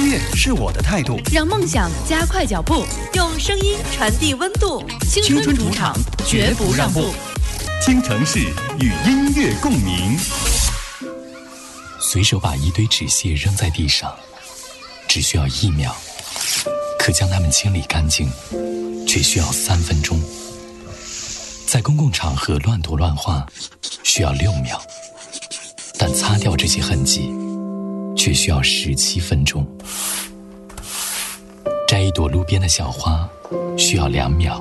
乐是我的态度， 让梦想加快脚步，用声音传递温度。青春主场，绝不让步。 京城市与音乐共鸣。 随手把一堆纸屑扔在地上，只需要1秒，可将它们清理干净，却需要3分钟。在公共场合乱涂乱画，需要6秒，但擦掉这些痕迹，却需要17分钟。摘一朵路边的小花，需要2秒，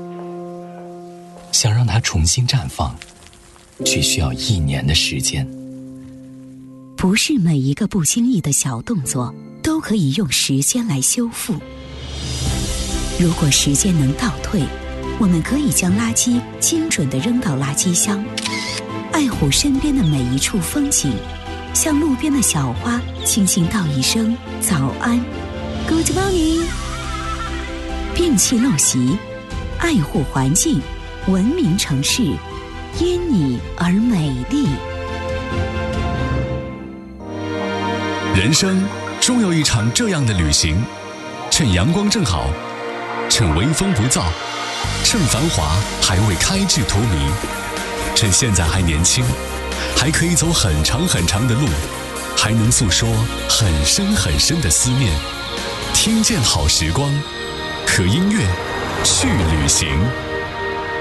想让它重新绽放，却需要1年的时间。 不是每一个不经意的小动作都可以用时间来修复。如果时间能倒退，我们可以将垃圾精准地扔到垃圾箱，爱护身边的每一处风景，向路边的小花轻轻道一声早安 Good morning。 摒弃陋习，爱护环境，文明城市因你而美丽。 人生终有一场这样的旅行，趁阳光正好，趁微风不燥，趁繁华还未开至荼蘼，趁现在还年轻，还可以走很长很长的路，还能诉说很深很深的思念。听见好时光，和音乐去旅行。